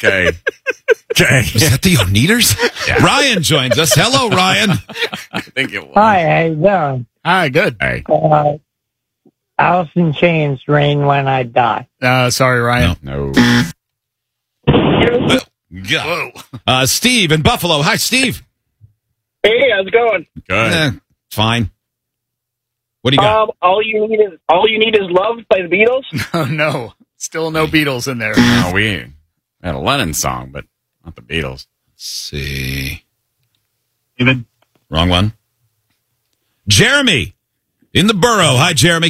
Okay. Is that the Oneaters? Yeah. Ryan joins us. Hello, Ryan. I think it was. Hi, how you doing? Hi, good. Hey. Alice in Chains, Rain When I Die. Sorry, Ryan. No. Yeah. Steve in Buffalo. Hi, Steve. Hey, how's it going? Good. Fine. What do you got? All you need is love by the Beatles. Oh, no. Still no Beatles in there. No, we had a Lennon song, but not the Beatles. Let's see. Even Wrong one. Jeremy in the borough. Hi, Jeremy.